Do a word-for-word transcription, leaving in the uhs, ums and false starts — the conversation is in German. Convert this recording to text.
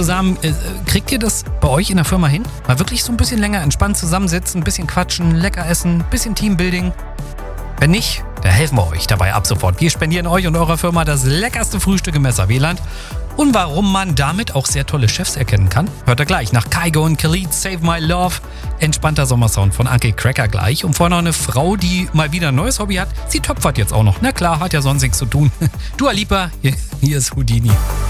zusammen. Äh, kriegt ihr das bei euch in der Firma hin? Mal wirklich so ein bisschen länger entspannt zusammensitzen, ein bisschen quatschen, lecker essen, ein bisschen Teambuilding? Wenn nicht, dann helfen wir euch dabei ab sofort. Wir spendieren euch und eurer Firma das leckerste Frühstück im S A W-Land. Und warum man damit auch sehr tolle Chefs erkennen kann, hört ihr gleich. Nach Kygo und Khalid, Save My Love, entspannter Sommersound von Uncle Cracker gleich. Und vorher noch eine Frau, die mal wieder ein neues Hobby hat. Sie töpfert jetzt auch noch. Na klar, hat ja sonst nichts zu tun. Dua Lipa, hier, hier ist Houdini.